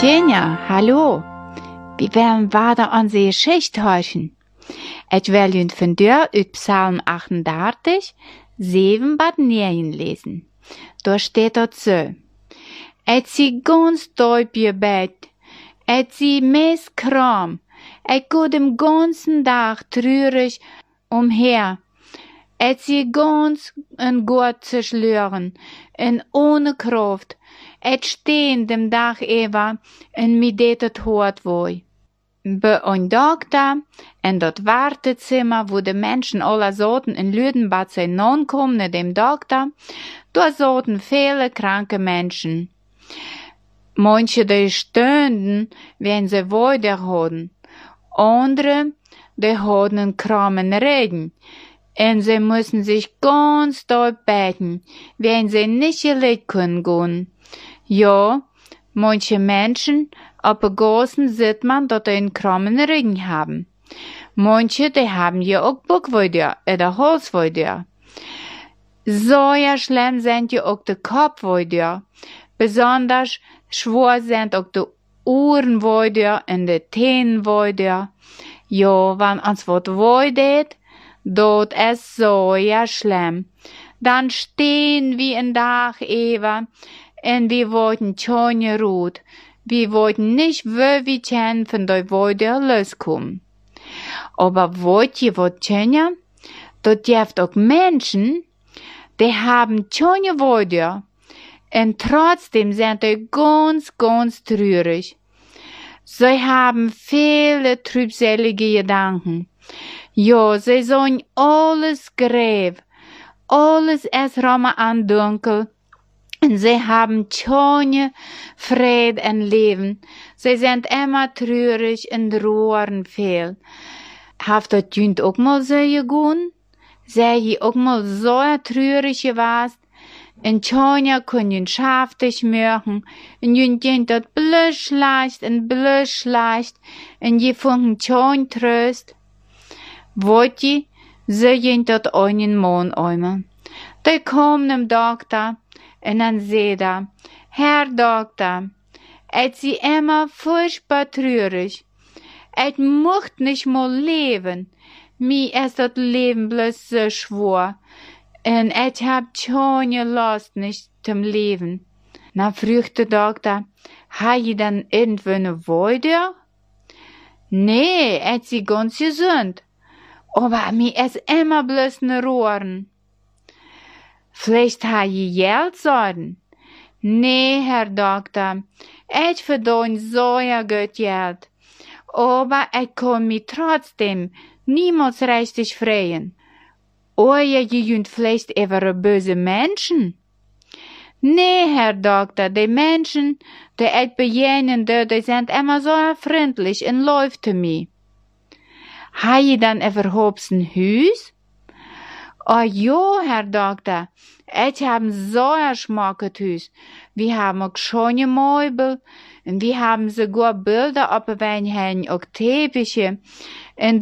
Tjenja, hallo. Vi werden verder onze Geschichte horchen. Ik wil jullie vandaag uit Psalm 38, 7 bis 9 lesen. Da steht dort so. Et zie ganz diep je bed. Et zie mes kram. Ik go den ganzen Tag traurig umher. Et zie ganz en Gott zerschleuren en ohne Kraft. Et stehen dem Dach Eva en mi det het hoort woi. Bei ein Doktor in dat Wartezimmer, wo de Menschen alle sollten in Lüdenbad sein kommen, dem Doktor, da sollten viele kranke Menschen. Manche, die stöhnten, wenn sie weiter hatten. Andere, die hatten einen krammen Regen. Und sie müssen sich ganz doll beten, wenn sie nicht gelegt können gehen. Ja, manche Menschen, aber Gossen sieht man, dass sie einen krammen Regen haben. Manche, die haben ja auch Buckweider oder Halsweider. So ja schlimm sind ja auch die Kopfweider. Besonders schwer sind auch die Ohrenweider und die Tennenweider. Ja, wenn uns was weidet, dort ist so ja schlimm. Dann stehen wir ein Tag Eva und wir wollten schon rot. Wir wollten nicht wirklich von der Weide loskommen. Aber wollt ihr was tun? Dort gibt auch Menschen, die haben schon Weide. Und trotzdem sind die ganz, ganz traurig. Sie haben viele trübselige Gedanken. Ja, sie sollen alles gräb. Alles ist Rama an dunkel. Und sie haben schon Frieden und Leben. Sie sind immer traurig und rohren viel. Habt ihr das auch mal so gegangen? Sei ihr auch mal so traurig gewesen? Und schon können schaftig machen. Und ihr könnt das bloß schlecht und bloß schlecht. Und ihr fangen schon Trost. Wollt ihr, sie könnt das einen Mann einmal. Die kommen zum Doktor. Und dann sagt er, Herr Doktor, ich sie immer furchtbar traurig. Ich möchte nicht mal leben. Mir ist das Leben bloß so schwer. Und ich hab schon Lust nicht zum Leben. Na, fragt der Doktor, hat ihr dann irgendwo eine Weide? Nee, ich sie ganz gesund. Aber mir ist immer bloß ne Rohren. Vielleicht hat ihr Geld sagen? Nee, Herr Doktor, ich verdiene so ja gut Geld. Aber ich kann mich trotzdem niemals richtig freuen. Oder ihr jünt vielleicht über böse Menschen? Nee, Herr Doktor, die Menschen, die ich begegne, die sind immer so freundlich und läuft zu mir. Hat ihr dann überhaupt ein Haus? Oh ja, Herr Doktor, ich habe so ein schmackes Haus. Wir haben auch schöne Möbel und wir haben sogar Bilder auf den Wänden hängen, auch Teppiche. Und